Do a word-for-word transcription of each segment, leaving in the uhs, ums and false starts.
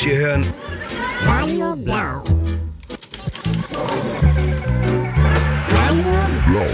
Sie hören Radio Blau. Radio Blau.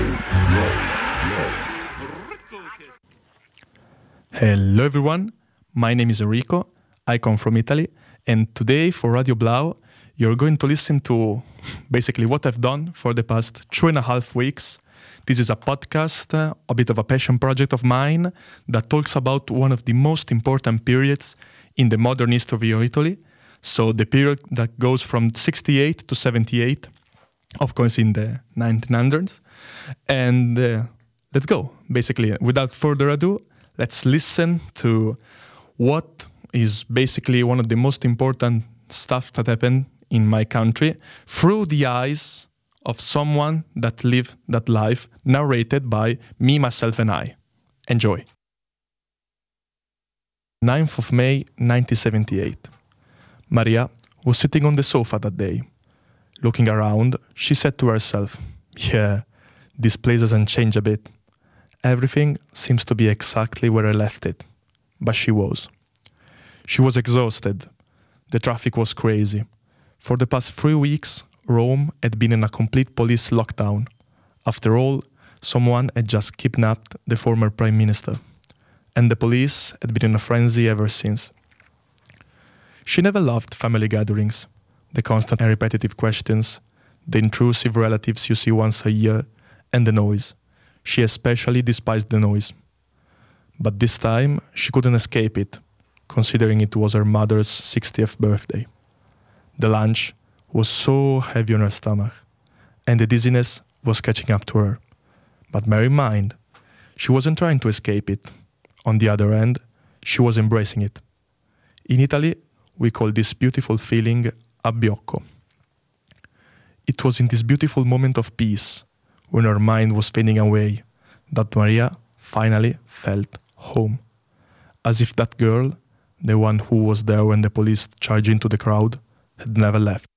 Hello everyone, my name is Enrico, I come from Italy, and today for Radio Blau you're going to listen to basically what I've done for the past two and a half weeks. This is a podcast, uh, a bit of a passion project of mine that talks about one of the most important periods in the modern history of Italy. So the period that goes from sixty-eight to seventy-eight, of course in the nineteen hundreds. And uh, let's go. Basically, without further ado, let's listen to what is basically one of the most important stuff that happened in my country through the eyes of someone that lived that life, narrated by me, myself, and I. Enjoy. ninth of May, nineteen seventy-eight. Maria was sitting on the sofa that day. Looking around, she said to herself, "Yeah, this place hasn't changed a bit. Everything seems to be exactly where I left it." But she was. She was exhausted. The traffic was crazy. For the past three weeks, Rome had been in a complete police lockdown. After all, someone had just kidnapped the former prime minister, and the police had been in a frenzy ever since. She never loved family gatherings, the constant and repetitive questions, the intrusive relatives you see once a year, and the noise. She especially despised the noise. But this time, she couldn't escape it, considering it was her mother's sixtieth birthday. The lunch was so heavy on her stomach, and the dizziness was catching up to her. But bear in mind, she wasn't trying to escape it. On the other hand, she was embracing it. In Italy, we call this beautiful feeling abbiocco. It was in this beautiful moment of peace, when her mind was fading away, that Maria finally felt home. As if that girl, the one who was there when the police charged into the crowd, had never left.